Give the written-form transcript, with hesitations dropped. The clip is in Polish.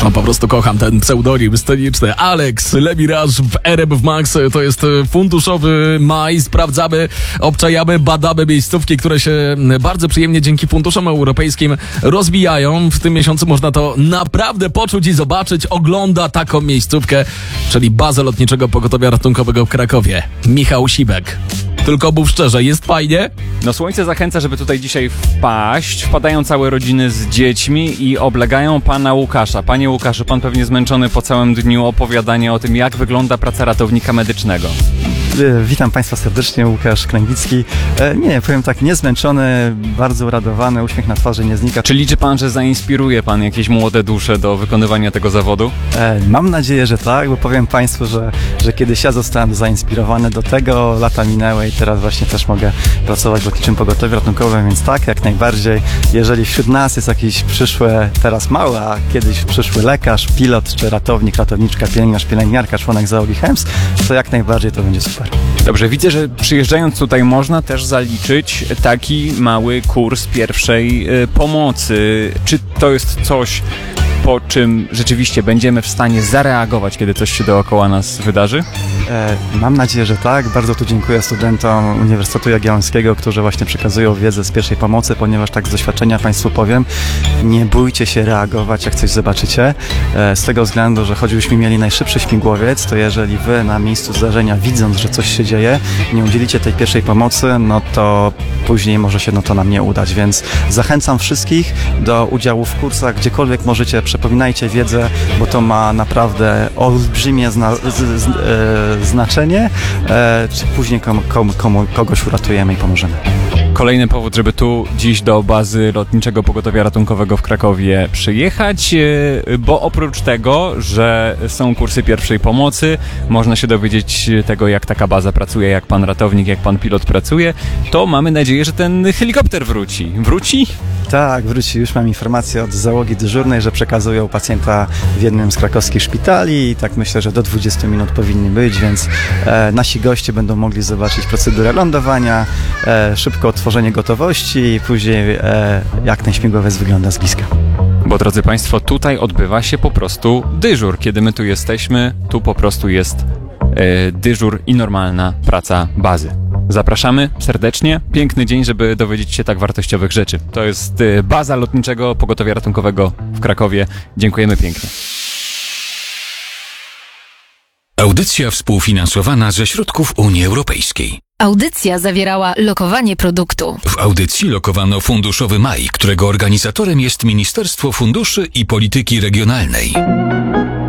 No, po prostu kocham ten pseudonim sceniczny. Alex Lemiraż w RMF Max to jest funduszowy maj. Sprawdzamy, obczajamy, badamy miejscówki, które się bardzo przyjemnie dzięki funduszom europejskim rozwijają. W tym miesiącu można to naprawdę poczuć i zobaczyć. Ogląda taką miejscówkę, czyli bazę Lotniczego Pogotowia Ratunkowego w Krakowie. Michał Sibek. Tylko mów szczerze, jest fajnie? No słońce zachęca, żeby tutaj dzisiaj wpaść. Wpadają całe rodziny z dziećmi i oblegają pana Łukasza. Panie Łukaszu, pan pewnie zmęczony po całym dniu opowiadania o tym, jak wygląda praca ratownika medycznego. Witam Państwa serdecznie, Łukasz Kręgicki. Nie, powiem tak, niezmęczony, bardzo uradowany, uśmiech na twarzy nie znika. Czy liczy pan, że zainspiruje pan jakieś młode dusze do wykonywania tego zawodu? Mam nadzieję, że tak, bo powiem Państwu, że kiedyś ja zostałem zainspirowany do tego, lata minęły i teraz właśnie też mogę pracować w Lotniczym Pogotowiu Ratunkowym, więc tak, jak najbardziej. Jeżeli wśród nas jest jakiś przyszły, teraz mały, a kiedyś przyszły lekarz, pilot czy ratownik, ratowniczka, pielęgniarz, pielęgniarka, członek załogi HEMS, to jak najbardziej to będzie super. Dobrze, widzę, że przyjeżdżając tutaj można też zaliczyć taki mały kurs pierwszej pomocy. Czy to jest coś, po czym rzeczywiście będziemy w stanie zareagować, kiedy coś się dookoła nas wydarzy? Mam nadzieję, że tak. Bardzo tu dziękuję studentom Uniwersytetu Jagiellońskiego, którzy właśnie przekazują wiedzę z pierwszej pomocy, ponieważ tak z doświadczenia Państwu powiem, nie bójcie się reagować, jak coś zobaczycie. Z tego względu, że choćbyśmy mieli najszybszy śmigłowiec, to jeżeli Wy na miejscu zdarzenia, widząc, że coś się dzieje, nie udzielicie tej pierwszej pomocy, no to później może się to nam nie udać, więc zachęcam wszystkich do udziału w kursach, gdziekolwiek możecie, przypominajcie wiedzę, bo to ma naprawdę olbrzymie znaczenie, czy później kogoś uratujemy i pomożemy. Kolejny powód, żeby tu dziś do bazy Lotniczego Pogotowia Ratunkowego w Krakowie przyjechać, bo oprócz tego, że są kursy pierwszej pomocy, można się dowiedzieć tego, jak taka baza pracuje, jak pan ratownik, jak pan pilot pracuje, to mamy nadzieję, że ten helikopter wróci. Wróci? Tak, wróci. Już mam informację od załogi dyżurnej, że przekazują pacjenta w jednym z krakowskich szpitali i tak myślę, że do 20 minut powinni być, więc nasi goście będą mogli zobaczyć procedurę lądowania, szybko otworzenie gotowości i później jak ten śmigłowiec wygląda z bliska. Bo drodzy Państwo, tutaj odbywa się po prostu dyżur. Kiedy my tu jesteśmy, tu po prostu jest dyżur i normalna praca bazy. Zapraszamy serdecznie. Piękny dzień, żeby dowiedzieć się tak wartościowych rzeczy. To jest baza Lotniczego Pogotowia Ratunkowego w Krakowie. Dziękujemy pięknie. Audycja współfinansowana ze środków Unii Europejskiej. Audycja zawierała lokowanie produktu. W audycji lokowano funduszowy maj, którego organizatorem jest Ministerstwo Funduszy i Polityki Regionalnej.